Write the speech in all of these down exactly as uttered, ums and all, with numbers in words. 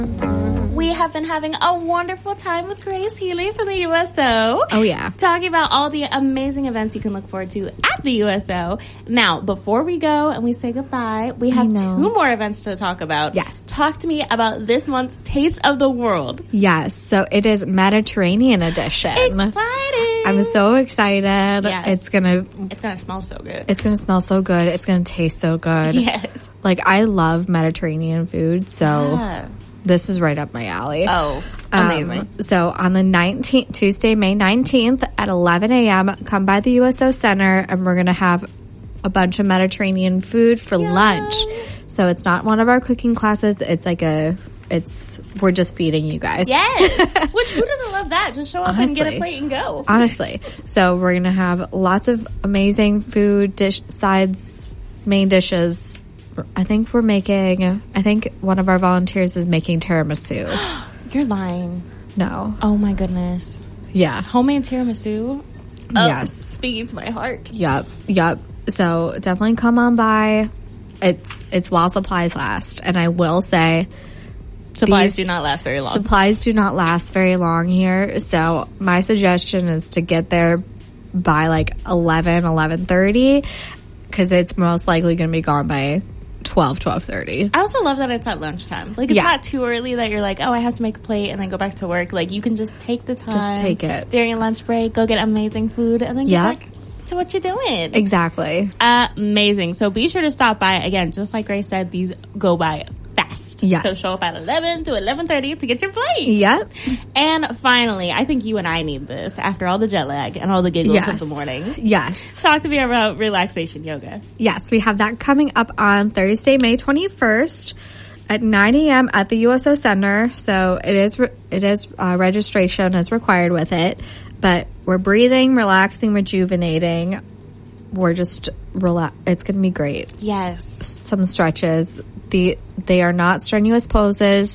We have been having a wonderful time with Grace Healy from the U S O. Oh, yeah. Talking about all the amazing events you can look forward to at the U S O. Now, before we go and we say goodbye, we have two more events to talk about. Yes. Talk to me about this month's Taste of the World. Yes. So it is Mediterranean edition. Exciting. I'm so excited. Yes. It's going to... It's going to smell so good. It's going to smell so good. It's going to taste so good. Yes. Like, I love Mediterranean food, so... Yeah. This is right up my alley. Oh, amazing. Um, so on the nineteenth, Tuesday, May nineteenth at eleven a.m., come by the U S O Center and we're going to have a bunch of Mediterranean food for Yum. lunch. So it's not one of our cooking classes. It's like a, it's, we're just feeding you guys. Yes. Which, who doesn't love that? Just show up Honestly. and get a plate and go. Honestly. So we're going to have lots of amazing food, dish, sides, main dishes. I think we're making, I think one of our volunteers is making tiramisu. You're lying. No. Oh my goodness. Yeah. Homemade tiramisu? Oh, Yes. Speaking to my heart. Yep. Yep. So definitely come on by. It's, it's while supplies last. And I will say, Supplies these do not last very long. Supplies do not last very long here. So my suggestion is to get there by like eleven, eleven thirty, because it's most likely going to be gone by twelve, twelve thirty. I also love that it's at lunchtime. Like, it's Yeah. not too early that you're like, oh, I have to make a plate and then go back to work. Like, you can just take the time. Just take it. During a lunch break, go get amazing food, and then get Yeah. back to what you're doing. Exactly. Amazing. So be sure to stop by. Again, just like Grace said, these go by fast. Yes. So show up at eleven to eleven thirty to get your plate. Yep. And finally, I think you and I need this after all the jet lag and all the giggles Yes. of the morning. Yes. Talk to me about relaxation yoga. Yes, we have that coming up on Thursday, May twenty-first at nine a.m. at the U S O Center. So it is, re- it is, uh, registration is required with it, but we're breathing, relaxing, rejuvenating. We're just relax. It's going to be great. Yes. Some stretches. The, they are not strenuous poses.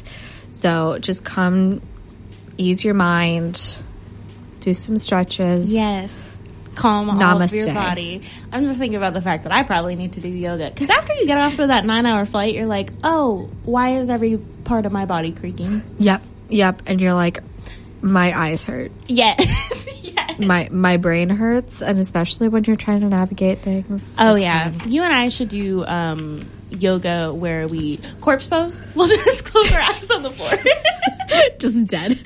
So just come, ease your mind, do some stretches. Yes. Calm all of your Namaste. body. I'm just thinking about the fact that I probably need to do yoga. Because after you get off of that nine hour flight, you're like, oh, why is every part of my body creaking? Yep. Yep. And you're like, my eyes hurt. Yes. yes. My my brain hurts, and especially when you're trying to navigate things. Oh, It's yeah. fun. You and I should do um, yoga where we corpse pose. We'll just close our eyes on the floor. Just dead.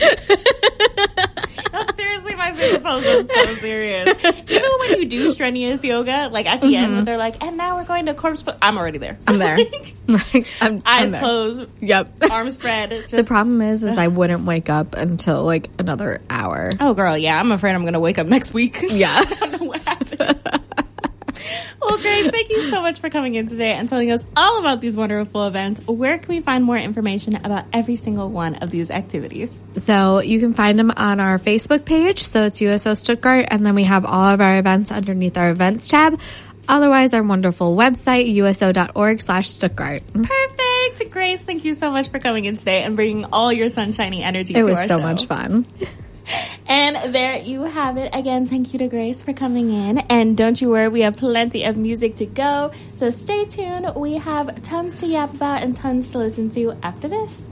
That's seriously my favorite pose. I'm so serious. Even when you do strenuous yoga, like at the Mm-hmm. end, when they're like, and now we're going to corpse pose. I'm already there. I'm there. Like, I'm, Eyes I'm there. closed, Yep. arms spread. Just, The problem is, is I wouldn't wake up until like another hour. oh, girl, yeah. I'm afraid I'm going to wake up next week. Yeah. I don't know what happened. Well, Grace, thank you so much for coming in today and telling us all about these wonderful events. Where can we find more information about every single one of these activities? So you can find them on our Facebook page. So it's U S O Stuttgart, and then we have all of our events underneath our events tab. Otherwise, our wonderful website, U S O dot org slash Stuttgart. Perfect. Grace, thank you so much for coming in today and bringing all your sunshiny energy It to was our so show. much fun. And there you have it. Again, thank you to Grace for coming in. And don't you worry, we have plenty of music to go. So stay tuned. We have tons to yap about and tons to listen to after this.